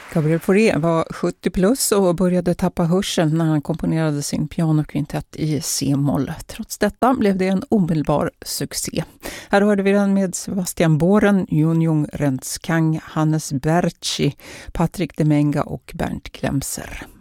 Gabriel Fauré var 70 plus och började tappa hörseln när han komponerade sin pianokvintett i C-moll. Trots detta blev det en omedelbar succé. Här hörde vi den med Sebastian Boren, Junjung Rentskang, Hannes Bertschi, Patrik Demenga och Bernt Klemser.